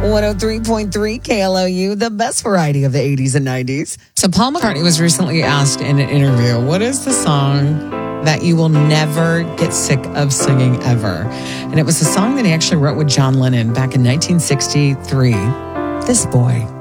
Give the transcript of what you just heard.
103.3 KLOU, the best variety of the 80s and 90s. So Paul McCartney was recently asked in an interview, what is the song that you will never get sick of singing ever? And it was a song that he actually wrote with John Lennon back in 1963, This Boy.